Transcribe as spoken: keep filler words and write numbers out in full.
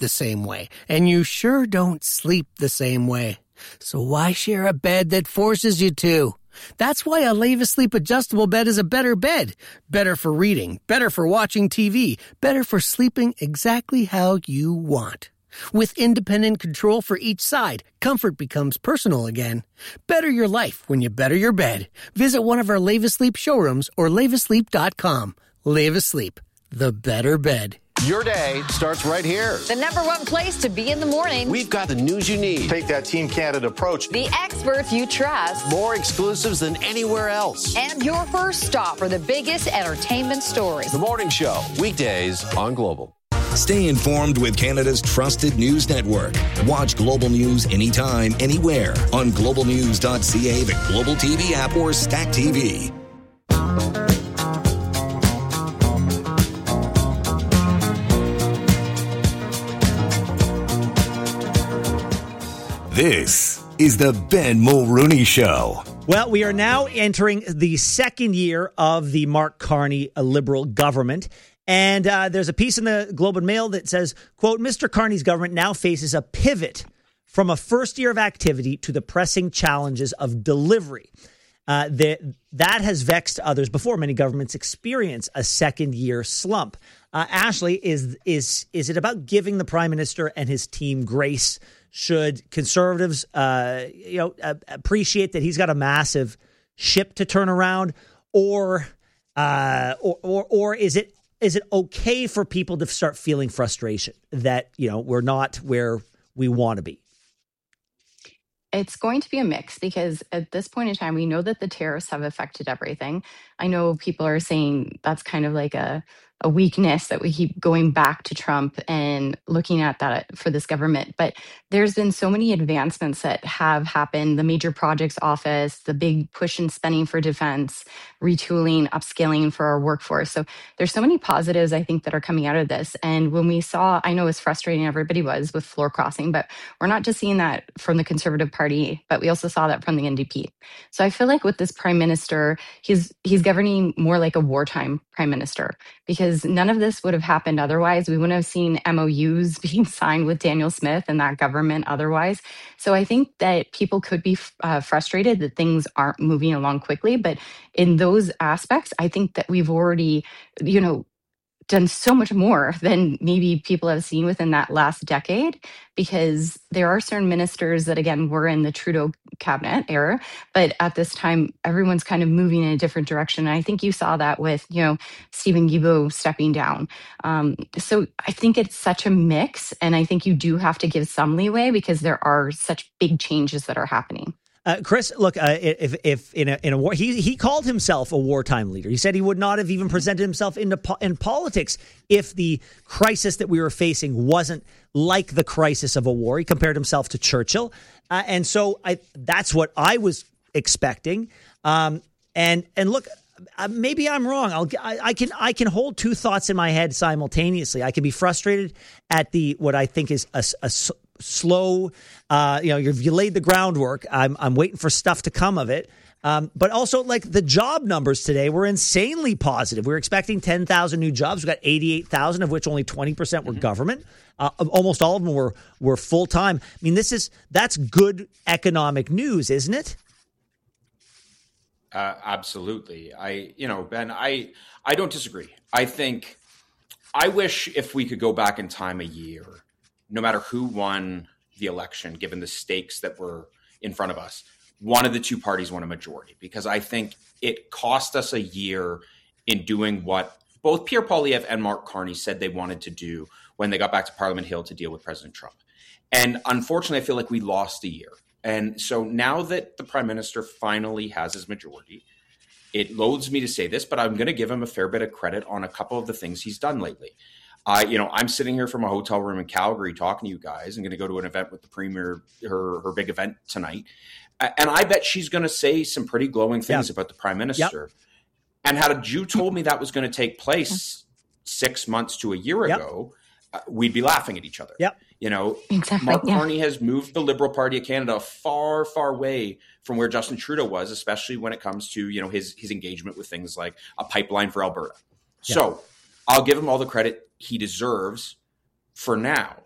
the same way, and you sure don't sleep the same way. So why share a bed that forces you to? That's why a Leva Sleep adjustable bed is a better bed. Better for reading, better for watching T V, better for sleeping exactly how you want. With independent control for each side, comfort becomes personal again. Better your life when you better your bed. Visit one of our Leva Sleep showrooms or leva sleep dot com. Leva Sleep, the better bed. Your day starts right here. The number one place to be in the morning. We've got the news you need. Take that Team Canada approach. The experts you trust. More exclusives than anywhere else. And your first stop for the biggest entertainment stories. The Morning Show, weekdays on Global. Stay informed with Canada's trusted news network. Watch Global News anytime, anywhere on global news dot c a, the Global T V app, or Stack T V. This is the Ben Mulrooney Show. Well, we are now entering the second year of the Mark Carney Liberal government. And uh, there's a piece in the Globe and Mail that says, quote, Mister Carney's government now faces a pivot from a first year of activity to the pressing challenges of delivery. Uh, that, that has vexed others before. Many governments experience a second year slump. Uh, Ashley, is is is it about giving the Prime Minister and his team grace? Should Conservatives, uh, you know, uh, appreciate that he's got a massive ship to turn around, or, uh, or, or, or is it is it okay for people to start feeling frustration that, you know, we're not where we want to be? It's going to be a mix because at this point in time, we know that the tariffs have affected everything. I know people are saying that's kind of like a, a weakness that we keep going back to Trump and looking at that for this government. But there's been so many advancements that have happened. The major projects office, the big push in spending for defense, retooling, upskilling for our workforce. So there's so many positives, I think, that are coming out of this. And when we saw, I know as frustrating everybody was with floor crossing, but we're not just seeing that from the Conservative Party, but we also saw that from the N D P. So I feel like with this Prime Minister, he's he's governing more like a wartime Prime Minister, because none of this would have happened otherwise. We wouldn't have seen M O Us being signed with Daniel Smith and that government otherwise. So I think that people could be uh, frustrated that things aren't moving along quickly. But in those aspects, I think that we've already, you know, done so much more than maybe people have seen within that last decade, because there are certain ministers that, again, were in the Trudeau cabinet era, but at this time, everyone's kind of moving in a different direction. And I think you saw that with, you know, Stephen Guilbeault stepping down. Um, so I think it's such a mix, and I think you do have to give some leeway because there are such big changes that are happening. Uh, Chris, look, uh, if if in a in a war, he he called himself a wartime leader. He said he would not have even presented himself into po- in politics if the crisis that we were facing wasn't like the crisis of a war. He compared himself to Churchill, uh, and so I that's what I was expecting. Um, and and look, uh, maybe I'm wrong. I'll I, I can I can hold two thoughts in my head simultaneously. I can be frustrated at the what I think is a, a slow, uh, you know, you've, you laid the groundwork. I'm, I'm waiting for stuff to come of it. Um, but also, like, the job numbers today were insanely positive. We were expecting ten thousand new jobs. We got eighty-eight thousand, of which only twenty percent were government. Uh, almost all of them were, were full time. I mean, this is that's good economic news, isn't it? Uh, absolutely. I, you know, Ben, I, I don't disagree. I think I wish if we could go back in time a year, no matter who won the election, given the stakes that were in front of us, one of the two parties won a majority, because I think it cost us a year in doing what both Pierre Poilievre and Mark Carney said they wanted to do when they got back to Parliament Hill to deal with President Trump. And unfortunately, I feel like we lost a year. And so now that the Prime Minister finally has his majority, it loads me to say this, but I'm going to give him a fair bit of credit on a couple of the things he's done lately. Uh, you know, I'm sitting here from a hotel room in Calgary talking to you guys. I'm going to go to an event with the Premier, her her big event tonight. And I bet she's going to say some pretty glowing things yep. about the Prime Minister. Yep. And had you told me that was going to take place six months to a year yep. ago, uh, we'd be laughing at each other. Yep. You know, exactly, Mark yeah. Carney has moved the Liberal Party of Canada far, far away from where Justin Trudeau was, especially when it comes to, you know, his his engagement with things like a pipeline for Alberta. Yep. So I'll give him all the credit he deserves for now.